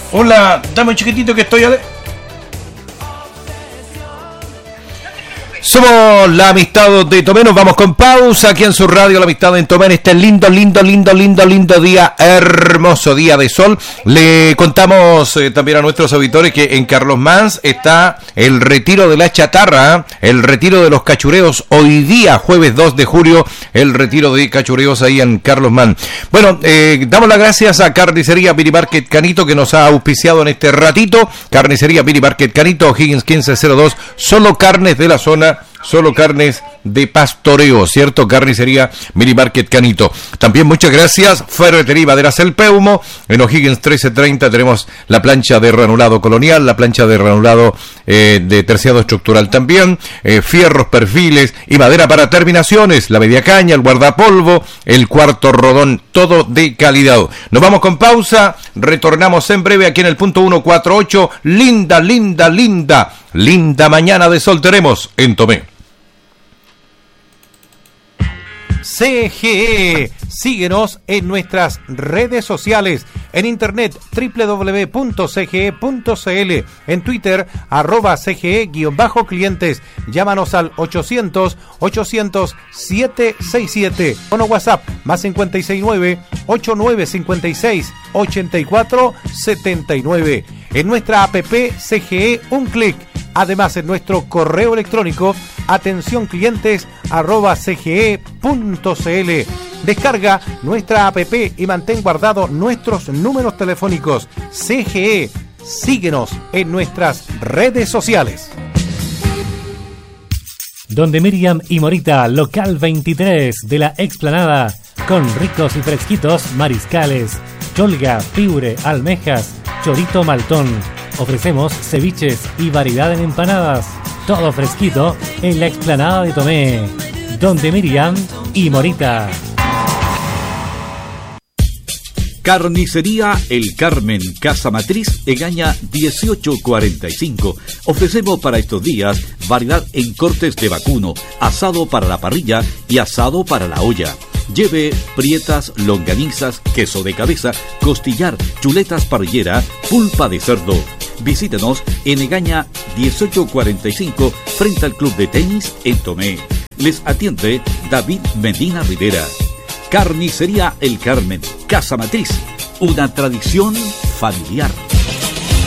Hola, dame un chiquitito que estoy Somos la Amistad de Tomé, nos vamos con pausa aquí en su radio La Amistad en Tomé en este lindo día, hermoso día de sol. Le contamos también a nuestros auditores que en Carlos Mans está el retiro de la chatarra, el retiro de los cachureos, hoy día, jueves 2 de julio, el retiro de cachureos ahí en Carlos Mans. Bueno, damos las gracias a Carnicería Mini Market Canito que nos ha auspiciado en este ratito. Carnicería Mini Market Canito, Higgins 1502, solo carnes de la zona, solo carnes de pastoreo, ¿cierto? Carnicería Mini Market Canito. También muchas gracias, Ferretería y Maderas El Peumo. En O'Higgins 1330 tenemos la plancha de ranulado colonial, la plancha de ranulado de terciado estructural también, fierros, perfiles y madera para terminaciones, la media caña, el guardapolvo, el cuarto rodón, todo de calidad. Nos vamos con pausa, retornamos en breve aquí en el punto 148. Linda mañana de sol tenemos en Tomé. CGE, síguenos en nuestras redes sociales, en internet www.cge.cl, en Twitter @CGE_clientes, llámanos al 800-767, o WhatsApp más 569-8956-8479, en nuestra app CGE Un Clic. Además, en nuestro correo electrónico atencionclientes@cge.cl. Descarga nuestra app y mantén guardados nuestros números telefónicos. CGE, síguenos en nuestras redes sociales. Donde Miriam y Morita, local 23 de la Explanada, con ricos y fresquitos mariscales, cholga, piure, almejas, chorito maltón. Ofrecemos ceviches y variedad en empanadas. Todo fresquito en la Explanada de Tomé. Donde Miriam y Morita. Carnicería El Carmen, Casa Matriz, Egaña 1845. Ofrecemos para estos días variedad en cortes de vacuno, asado para la parrilla y asado para la olla. Lleve prietas, longanizas, queso de cabeza, costillar, chuletas parrillera, pulpa de cerdo. Visítenos en Egaña 1845, frente al Club de Tenis en Tomé. Les atiende David Medina Rivera. Carnicería El Carmen, Casa Matriz, una tradición familiar.